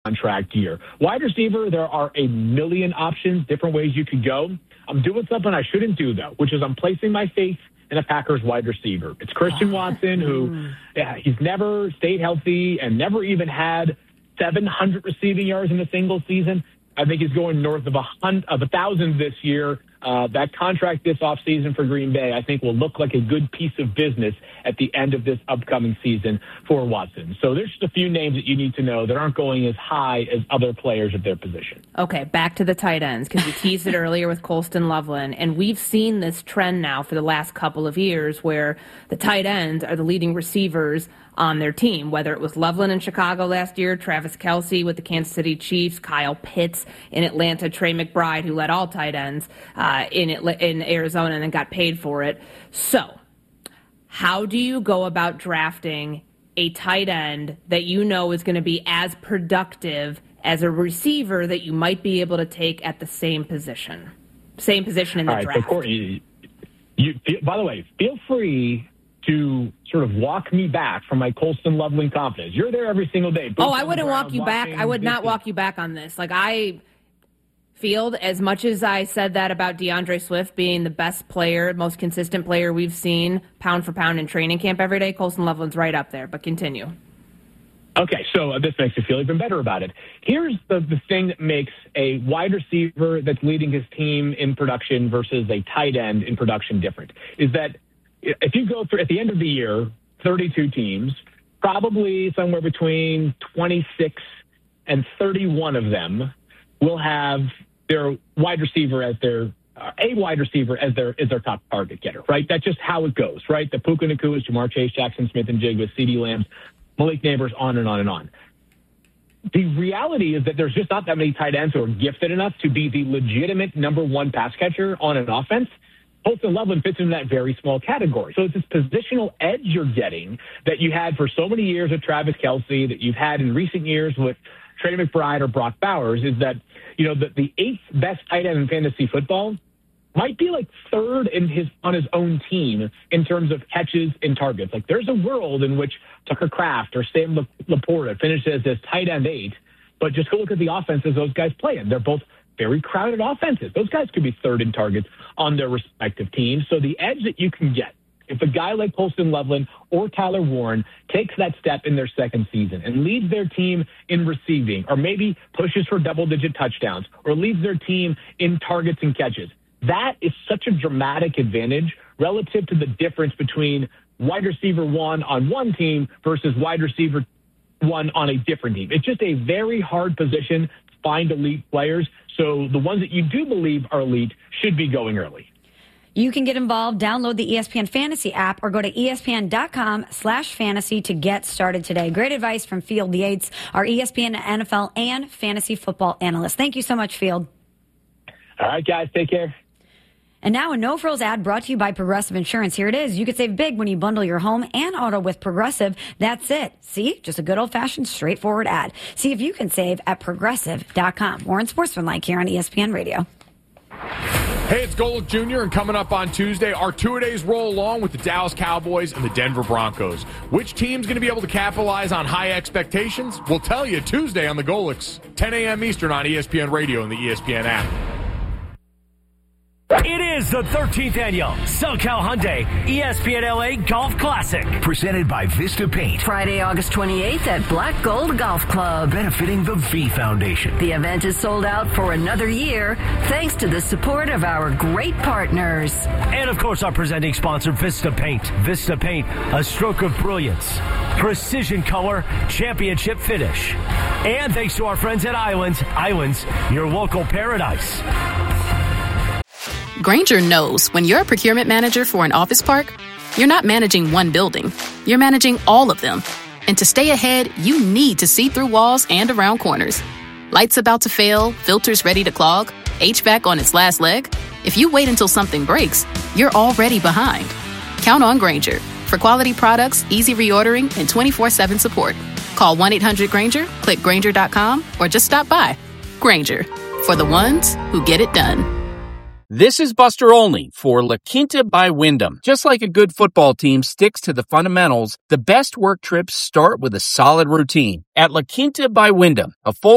contract year. Wide receiver, there are a million options, different ways you could go. I'm doing something I shouldn't do, though, which is I'm placing my faith in a Packers wide receiver. It's Christian Watson, who he's never stayed healthy and never even had 700 receiving yards in a single season. I think he's going north of 1,000 this year. That contract this offseason for Green Bay, I think, will look like a good piece of business at the end of this upcoming season for Watson. So there's just a few names that you need to know that aren't going as high as other players at their position. Okay, back to the tight ends, because you teased it earlier with Colston Loveland, and we've seen this trend now for the last couple of years where the tight ends are the leading receivers on their team, whether it was Loveland in Chicago last year, Travis Kelce with the Kansas City Chiefs, Kyle Pitts in Atlanta, Trey McBride, who led all tight ends in Arizona and then got paid for it. So how do you go about drafting a tight end that you know is going to be as productive as a receiver that you might be able to take at the same position in the draft? So Courtney, by the way, feel free to sort of walk me back from my Colston Loveland confidence. You're there every single day. I wouldn't walk you back. I would not walk you back on this. Field, as much as I said that about DeAndre Swift being the best player, most consistent player we've seen pound for pound in training camp every day, Colston Loveland's right up there, but continue. Okay, so this makes me feel even better about it. Here's the thing that makes a wide receiver that's leading his team in production versus a tight end in production different, is that if you go through, at the end of the year, 32 teams, probably somewhere between 26 and 31 of them will have their wide receiver as their top target getter, right? That's just how it goes, right? The Puka Nakuas, Jamar Chase, Jackson Smith and Jigba, CeeDee Lamb, Malik Neighbors, on and on and on. The reality is that there's just not that many tight ends who are gifted enough to be the legitimate number one pass catcher on an offense. Colston Loveland fits into that very small category. So it's this positional edge you're getting that you had for so many years with Travis Kelce, that you've had in recent years with Trey McBride or Brock Bowers, is that, the eighth best tight end in fantasy football might be like third on his own team in terms of catches and targets. Like, there's a world in which Tucker Kraft or Sam Laporta finishes as tight end 8, but just go look at the offenses those guys play in. They're both very crowded offenses. Those guys could be third in targets on their respective teams. So the edge that you can get, if a guy like Colston Loveland or Tyler Warren takes that step in their second season and leads their team in receiving, or maybe pushes for double-digit touchdowns, or leads their team in targets and catches, that is such a dramatic advantage relative to the difference between wide receiver 1 on one team versus wide receiver 1 on a different team. It's just a very hard position to find elite players. So the ones that you do believe are elite should be going early. You can get involved. Download the ESPN Fantasy app or go to ESPN.com/fantasy to get started today. Great advice from Field Yates, our ESPN, NFL, and fantasy football analyst. Thank you so much, Field. All right, guys. Take care. And now a no-frills ad brought to you by Progressive Insurance. Here it is. You can save big when you bundle your home and auto with Progressive. That's it. See? Just a good old-fashioned, straightforward ad. See if you can save at Progressive.com. More Sportsmanlike here on ESPN Radio. Hey, it's Golick Jr., and coming up on Tuesday, our two-a-days roll along with the Dallas Cowboys and the Denver Broncos. Which team's going to be able to capitalize on high expectations? We'll tell you Tuesday on the Golicks, 10 a.m. Eastern on ESPN Radio and the ESPN app. It is the 13th annual SoCal Hyundai ESPN LA Golf Classic. Presented by Vista Paint. Friday, August 28th at Black Gold Golf Club. Benefiting the V Foundation. The event is sold out for another year thanks to the support of our great partners. And, of course, our presenting sponsor, Vista Paint. Vista Paint, a stroke of brilliance. Precision color, championship finish. And thanks to our friends at Islands. Islands, your local paradise. Grainger knows when you're a procurement manager for an office park, you're not managing one building, you're managing all of them. And to stay ahead, you need to see through walls and around corners. Lights about to fail, filters ready to clog, HVAC on its last leg. If you wait until something breaks, you're already behind. Count on Grainger for quality products, easy reordering, and 24/7 support. Call 1-800-GRAINGER, click Grainger.com, or just stop by. Grainger, for the ones who get it done. This is Buster Olney for La Quinta by Wyndham. Just like a good football team sticks to the fundamentals, the best work trips start with a solid routine. At La Quinta by Wyndham, a full